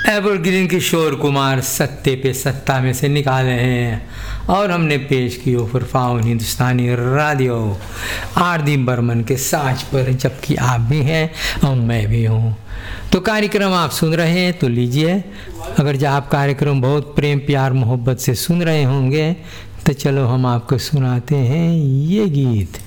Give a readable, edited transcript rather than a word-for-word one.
Evergreen Kishore Kumar सत्ते पे सत्ता में से निकाले हैं और हमने पेश की फुरफाउन हिंदुस्तानी रेडियो आरदी बर्मन के साज पर, जबकि आप भी हैं और मैं भी हूँ। तो कार्यक्रम आप सुन रहे हैं तो लीजिए, अगर जब आप कार्यक्रम बहुत प्रेम प्यार मोहब्बत से सुन रहे होंगे तो चलो हम आपको सुनाते हैं ये गीत।